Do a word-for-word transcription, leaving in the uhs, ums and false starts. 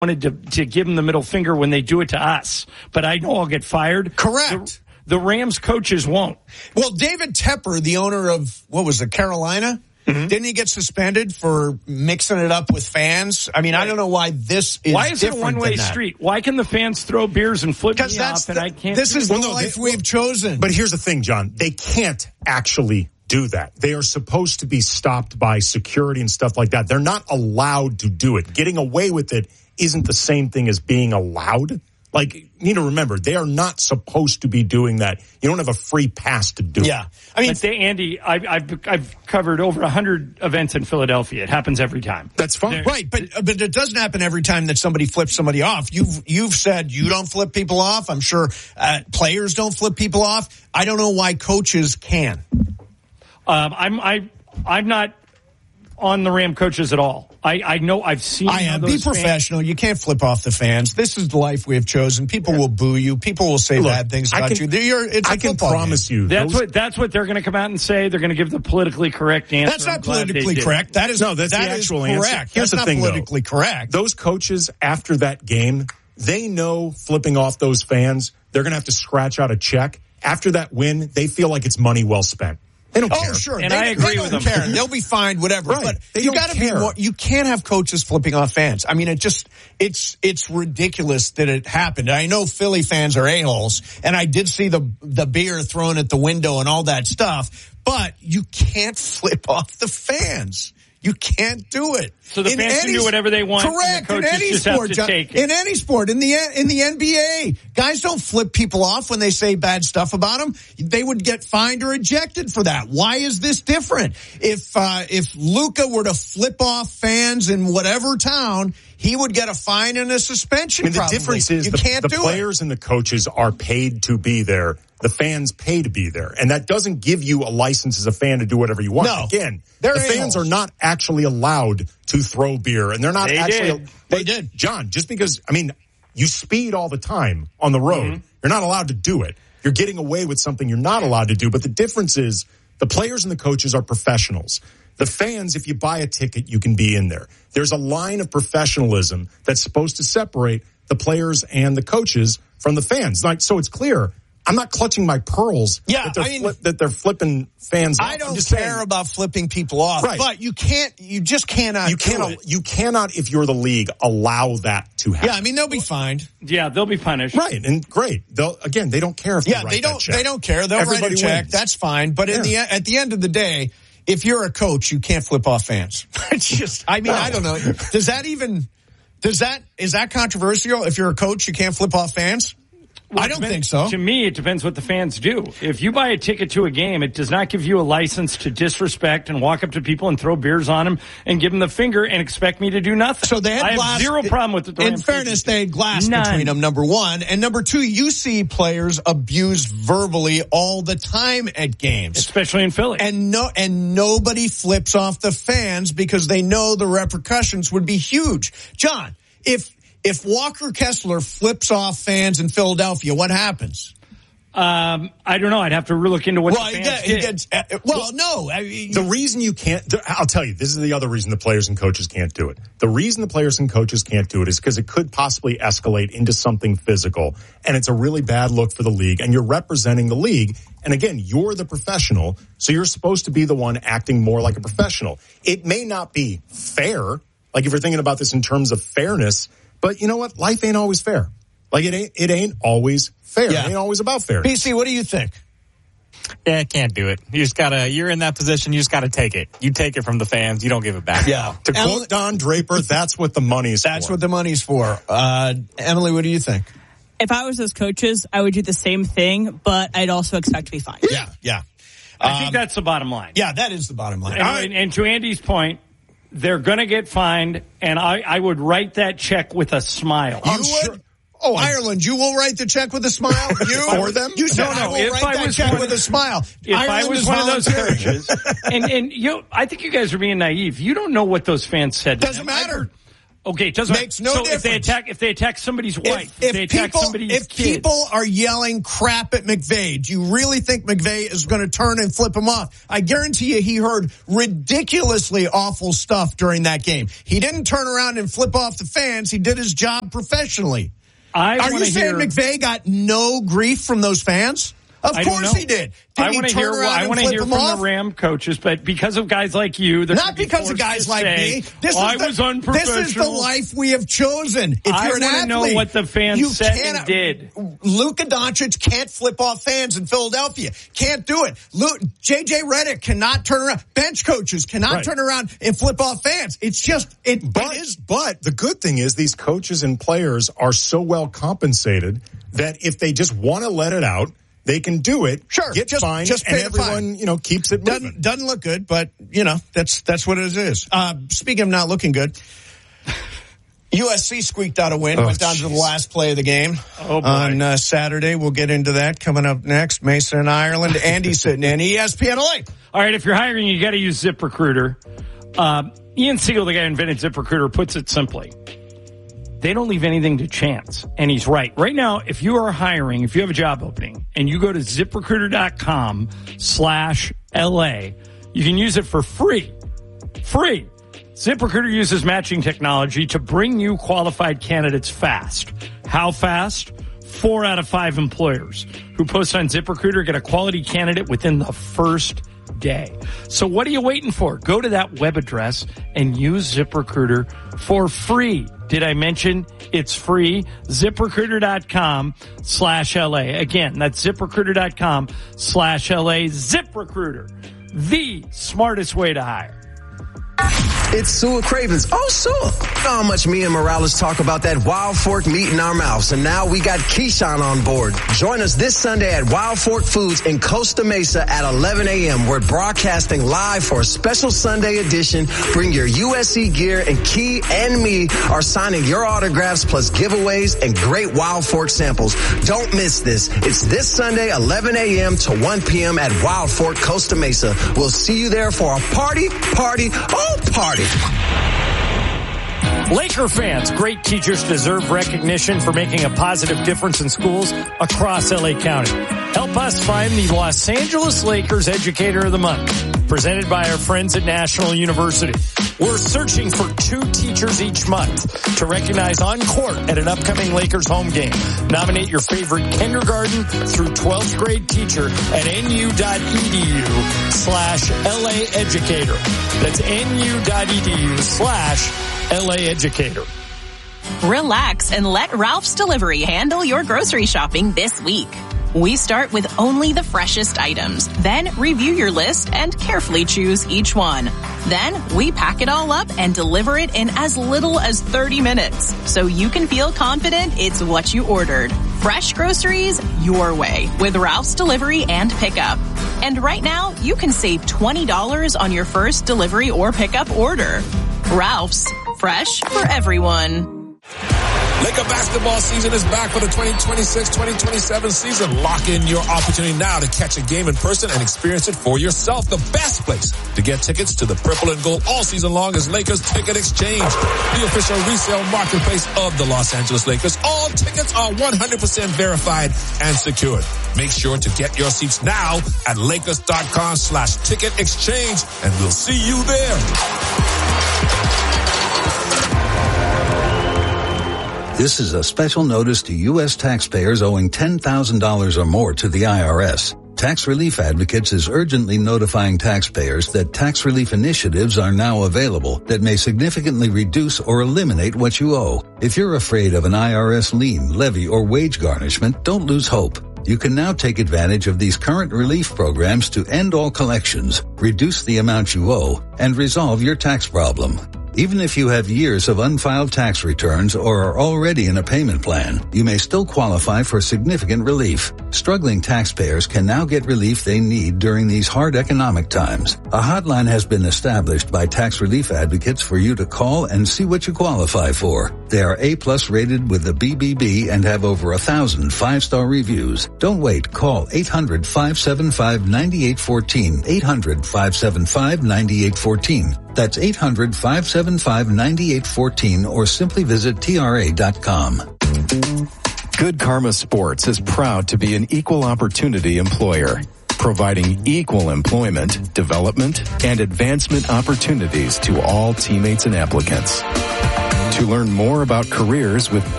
wanted to, to give them the middle finger when they do it to us, but I know I'll get fired. Correct. The, the Rams coaches won't. Well, David Tepper, the owner of, what was it, Carolina? Mm-hmm. Didn't he get suspended for mixing it up with fans? I mean, right. I don't know why this is Why is it a one-way street? Why can the fans throw beers and flip me off and the, I can't? This is the well, no, life they, we've chosen. But here's the thing, John. They can't actually do that. They are supposed to be stopped by security and stuff like that. They're not allowed to do it. Getting away with it isn't the same thing as being allowed. Like, you need to remember, they are not supposed to be doing that. You don't have a free pass to do yeah. it. I mean, but they, Andy, I've, I've I've covered over a hundred events in Philadelphia. It happens every time. That's fine, They're, right? But but it doesn't happen every time that somebody flips somebody off. You've you've said you don't flip people off. I'm sure uh, players don't flip people off. I don't know why coaches can. Um, I'm I I'm not on the Ram coaches at all. I, I know I've seen. I am. Be professional. Fans. You can't flip off the fans. This is the life we have chosen. People yeah. will boo you. People will say Look, bad things about can, you. You're, it's I can promise game. you. That's those, what that's what they're going to come out and say. They're going to give the politically correct answer. That's not politically correct. That is no. That's that the actual is answer. Correct. Here's that's the not thing, politically though. correct. Those coaches after that game, they know flipping off those fans, they're going to have to scratch out a check. After that win, they feel like it's money well spent. They don't care. Oh, sure. And they, I agree they with don't them. Care. They'll be fined, whatever. Right. But they you got to be more. You can't have coaches flipping off fans. I mean, it just it's it's ridiculous that it happened. I know Philly fans are a-holes, and I did see the the beer thrown at the window and all that stuff. But you can't flip off the fans. You can't do it. So the in fans any, can do whatever they want. Correct. And the coaches in any just sport, have to John, take it. in any sport, in the in the N B A, guys don't flip people off when they say bad stuff about them. They would get fined or ejected for that. Why is this different? If uh, if Luka were to flip off fans in whatever town, he would get a fine and a suspension. I mean, the probably. difference is you the, can't the do players it. and the coaches are paid to be there. The fans pay to be there. And that doesn't give you a license as a fan to do whatever you want. No. Again, They're the fans a-holes. are not actually allowed to throw beer. And they're not they actually. Did. They did. John, just because, I mean, you speed all the time on the road. Mm-hmm. You're not allowed to do it. You're getting away with something you're not allowed to do. But the difference is the players and the coaches are professionals. The fans, if you buy a ticket, you can be in there. There's a line of professionalism that's supposed to separate the players and the coaches from the fans. Like, so it's clear. I'm not clutching my pearls yeah, that, they're I mean, flip, that they're flipping fans off. I don't just care saying, about flipping people off, right. but you can't, you just cannot you cannot, do it. You cannot, if you're the league, allow that to happen. Yeah, I mean, they'll be fined. Yeah, they'll be punished. Right, and great. They'll, again, they don't care if yeah, they write they don't. that check. They don't care. They'll Everybody write a check. wins. That's fine. But yeah. in the at the end of the day, if you're a coach, you can't flip off fans. It's just. I mean, no. I don't know. Does that even? Does that is that controversial? If you're a coach, you can't flip off fans. Well, I don't depends, think so. To me, it depends what the fans do. If you buy a ticket to a game, it does not give you a license to disrespect and walk up to people and throw beers on them and give them the finger and expect me to do nothing. So they had I glass. have zero problem with the In fairness, they had glass None. between them, number one. And number two, you see players abused verbally all the time at games. Especially in Philly. And no, and nobody flips off the fans because they know the repercussions would be huge. John, if If Walker Kessler flips off fans in Philadelphia, what happens? Um, I don't know. I'd have to look into what well, the he fans get, he did. gets, uh, well, no. I mean, the reason you can't, I'll tell you, this is the other reason the players and coaches can't do it. The reason the players and coaches can't do it is because it could possibly escalate into something physical, and it's a really bad look for the league, and you're representing the league. And again, you're the professional, so you're supposed to be the one acting more like a professional. It may not be fair, like if you're thinking about this in terms of fairness, but you know what? Life ain't always fair. Like it ain't, it ain't always fair. Yeah. It ain't always about fairness. B C, what do you think? Yeah, I can't do it. You just gotta, you're in that position, you just gotta take it. You take it from the fans, you don't give it back. Yeah. To Emily, quote Don Draper, that's what the money's That's for. what the money's for. Uh, Emily, what do you think? If I was those coaches, I would do the same thing, but I'd also expect to be fined. Yeah, yeah. I um, think that's the bottom line. Yeah, that is the bottom line. And, All right. and, and to Andy's point, they're going to get fined, and I, I would write that check with a smile. You I'm would? sure- Oh, Ireland, you will write the check with a smile? You? For them? You said, No, no, I will if write I that was check one- with a smile. If Ireland I was is one of those volunteering. coaches, and, and you know, I think you guys are being naive. You don't know what those fans said. to Doesn't them. I've matter. heard, Okay, it doesn't Makes no so difference. if they attack if they attack somebody's wife, If, if they if attack people, somebody's if kid, people are yelling crap at McVay, do you really think McVay is going to turn and flip him off? I guarantee you he heard ridiculously awful stuff during that game. He didn't turn around and flip off the fans. He did his job professionally. I Are you saying hear, McVay got no grief from those fans? Of I course he did. Did I he want to turn hear. around I and want to flip hear him from off? the Ram coaches, but because of guys like you, they're Not be because of forced guys to like say, me. This I is the, was unprofessional. This is the life we have chosen. If I you're an wanna athlete, know what the fans you said can't- and did. Luka Doncic can't flip off fans in Philadelphia. Can't do it. Lu- J J Redick cannot turn around. Bench coaches cannot Right. turn around and flip off fans. It's just it. But, it is. but the good thing is these coaches and players are so well compensated that if they just want to let it out, they can do it. Sure, get just- fined, just and pay the fine. everyone, you know, keeps it moving. Doesn't, doesn't look good, but you know that's that's what it is. Uh, speaking of not looking good, U S C squeaked out a win. Oh, went down to the geez. last play of the game Oh, boy. on uh, Saturday. We'll get into that coming up next. Mason and Ireland. Andy sitting in E S P N L A. All right, if you're hiring, you got to use ZipRecruiter. Uh, Ian Siegel, the guy who invented ZipRecruiter, puts it simply. They don't leave anything to chance. And he's right. Right now, if you are hiring, if you have a job opening, and you go to ZipRecruiter.com slash LA, you can use it for free. Free. ZipRecruiter uses matching technology to bring you qualified candidates fast. How fast? Four out of five employers who post on ZipRecruiter get a quality candidate within the first day. So what are you waiting for? Go to that web address and use ZipRecruiter for free. Did I mention it's free? ZipRecruiter.com slash LA. Again, that's ZipRecruiter.com slash LA. ZipRecruiter, the smartest way to hire. It's Sua Cravens. Oh, Sua. You know how much me and Morales talk about that Wild Fork meat in our mouths. And now we got Keyshawn on board. Join us this Sunday at Wild Fork Foods in Costa Mesa at eleven a.m. We're broadcasting live for a special Sunday edition. Bring your U S C gear, and Key and me are signing your autographs plus giveaways and great Wild Fork samples. Don't miss this. It's this Sunday, eleven a.m. to one p.m. at Wild Fork, Costa Mesa. We'll see you there for a party, party, oh, party. Laker fans, great teachers deserve recognition for making a positive difference in schools across L A County. Help us find the Los Angeles Lakers Educator of the Month, presented by our friends at National University. We're searching for two teachers each month to recognize on court at an upcoming Lakers home game. Nominate your favorite kindergarten through twelfth grade teacher at nu.edu slash LA Educator. That's nu.edu slash LA Educator. Relax and let Ralph's Delivery handle your grocery shopping this week. We start with only the freshest items, then review your list and carefully choose each one. Then we pack it all up and deliver it in as little as thirty minutes, so you can feel confident it's what you ordered. Fresh groceries your way with Ralph's Delivery and Pickup. And right now, you can save twenty dollars on your first delivery or pickup order. Ralph's, fresh for everyone. Laker basketball season is back for the twenty twenty-six twenty twenty-seven season. Lock in your opportunity now to catch a game in person and experience it for yourself. The best place to get tickets to the purple and gold all season long is Lakers Ticket Exchange, the official resale marketplace of the Los Angeles Lakers. All tickets are one hundred percent verified and secured. Make sure to get your seats now at Lakers.com slash ticket exchange, and we'll see you there. This is a special notice to U S taxpayers owing ten thousand dollars or more to the I R S. Tax Relief Advocates is urgently notifying taxpayers that tax relief initiatives are now available that may significantly reduce or eliminate what you owe. If you're afraid of an I R S lien, levy, or wage garnishment, don't lose hope. You can now take advantage of these current relief programs to end all collections, reduce the amount you owe, and resolve your tax problem. Even if you have years of unfiled tax returns or are already in a payment plan, you may still qualify for significant relief. Struggling taxpayers can now get relief they need during these hard economic times. A hotline has been established by Tax Relief Advocates for you to call and see what you qualify for. They are A-plus rated with the B B B and have over a thousand five-star reviews. Don't wait. Call eight hundred, five seven five, nine eight one four, eight hundred, five seven five, nine eight one four, That's eight hundred, five seven five, nine eight one four or simply visit T R A dot com. Good Karma Sports is proud to be an equal opportunity employer, providing equal employment, development, and advancement opportunities to all teammates and applicants. To learn more about careers with